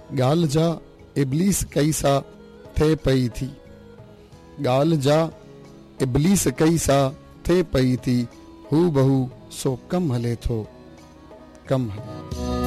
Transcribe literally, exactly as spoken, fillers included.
ॻाल्हि जा इब्लीस कई सा थे पई थी, ॻाल्हि जा इब्लीस कई सा थे पई थी, हू बहू सो कम हले थो, कम हले।